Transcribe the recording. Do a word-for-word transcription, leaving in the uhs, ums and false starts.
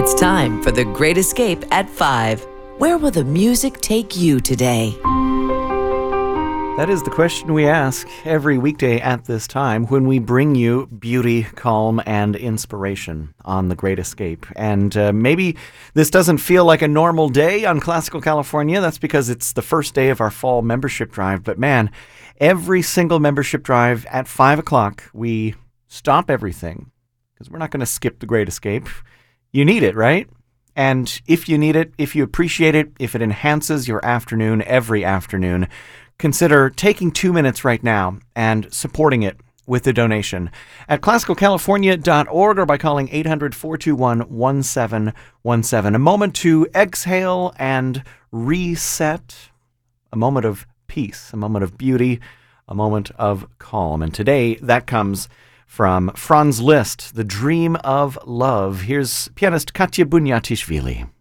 It's time for The Great Escape at five. Where will the music take you today? That is the question we ask every weekday at this time when we bring you beauty, calm, and inspiration on The Great Escape. And uh, maybe this doesn't feel like a normal day on Classical California. That's because it's the first day of our fall membership drive. But man, every single membership drive at five o'clock, we stop everything because we're not going to skip The Great Escape. You need it, right? And if you need it, if you appreciate it, if it enhances your afternoon every afternoon, consider taking two minutes right now and supporting it with a donation at classical california dot org or by calling eight hundred, four two one, one seven one seven. A moment to exhale and reset, a moment of peace, a moment of beauty, a moment of calm. And today that comes from Franz Liszt, The Dream of Love. Here's pianist Katya Bunyatishvili.